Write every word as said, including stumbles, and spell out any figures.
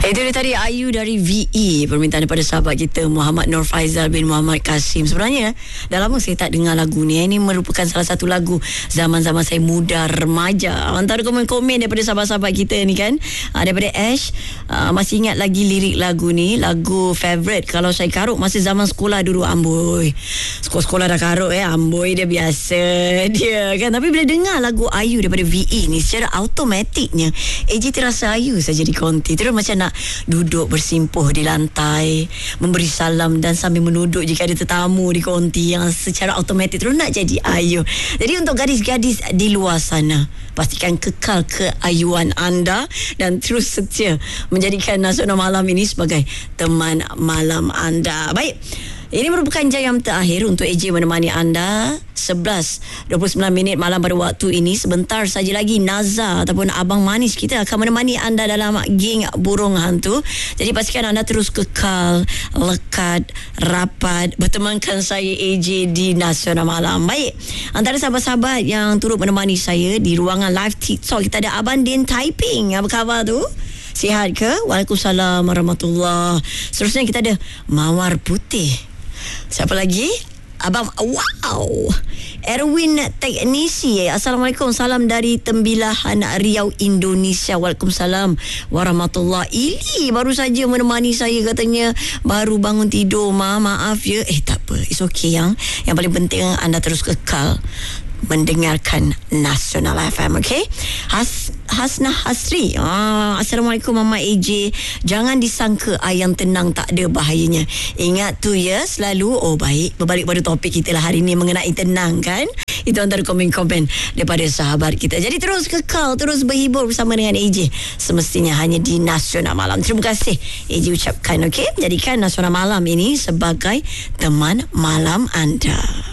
Itu dia tadi Ayu dari V E, permintaan daripada sahabat kita Muhammad Nur Faizal bin Muhammad Kasim. Sebenarnya dah lama saya tak dengar lagu ni. Ini merupakan salah satu lagu zaman-zaman saya muda remaja. Antara komen-komen daripada sahabat-sahabat kita ni kan, uh, daripada Ash, uh, masih ingat lagi lirik lagu ni, lagu favourite kalau saya karut masa zaman sekolah dulu. Amboi, sekolah-sekolah dah karut eh, amboi dia biasa dia kan. Tapi bila dengar lagu Ayu daripada V E ni, secara automatiknya A J terasa Ayu saja di konti. Terus macam nak duduk bersimpuh di lantai, memberi salam dan sambil menuduk jika ada tetamu di konti, yang secara automatik terus nak jadi Ayu. Jadi untuk gadis-gadis di luar sana, pastikan kekal keayuan anda dan terus setia menjadikan Nasional Malam ini sebagai teman malam anda. Baik, ini merupakan jam terakhir untuk A J menemani anda. Sebelas dua puluh sembilan minit malam pada waktu ini. Sebentar saja lagi Naza ataupun Abang Manis kita akan menemani anda dalam geng Burung Hantu. Jadi pastikan anda terus kekal, lekat, rapat bertemankan saya A J di Nasional Malam. Baik, antara sahabat-sahabat yang turut menemani saya di ruangan live TikTok, kita ada Abang Din Taiping. Apa khabar tu? Sihat ke? Waalaikumsalam warahmatullahi. Seterusnya kita ada Mawar Putih. Siapa lagi? Abang, wow, Erwin Teknisi. Assalamualaikum, salam dari Tembilahan Riau, Indonesia. Waalaikumsalam warahmatullahi. Ili baru saja menemani saya, katanya baru bangun tidur. Ma, maaf ya. Eh tak apa, it's okay. Yang yang paling penting anda terus kekal mendengarkan Nasional F M, okay? Has, Hasnah Hasri. Ah, Assalamualaikum Mama A J. Jangan disangka ayam tenang tak ada bahayanya. Ingat tu ya selalu. Oh baik, berbalik pada topik kita lah hari ini mengenai tenang kan. Itu antara komen-komen daripada sahabat kita. Jadi terus kekal, terus berhibur bersama dengan A J. Semestinya hanya di Nasional Malam. Terima kasih A J ucapkan, okay? Jadikan Nasional Malam ini sebagai teman malam anda.